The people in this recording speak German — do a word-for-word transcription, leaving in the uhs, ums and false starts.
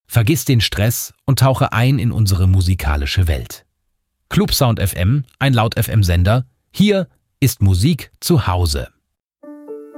Vergiss den Stress und tauche ein in unsere musikalische Welt. Clubsound F M, ein Laut-F M-Sender. Hier ist Musik zu Hause.